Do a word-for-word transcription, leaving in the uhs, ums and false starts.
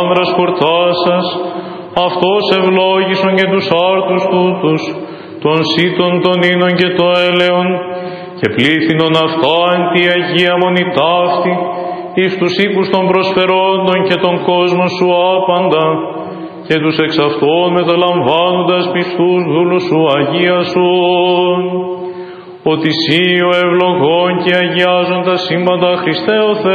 άνδρας πορτάσας, αυτός ευλόγησον και τους άρτους τούτους, των σύτων των ίνων και το έλεον, και πλήθυνον αυτά εν τη Αγία Μονή ταύτη, εις τους οίκους των προσφερόντων και των κόσμων σου άπαντα, και τους εξ αυτών μεταλαμβάνοντας πιστούς δούλους σου αγίασον, ότι σύ ο ευλογών και αγιάζοντα σύμπαντα Χριστέ ο Θεός,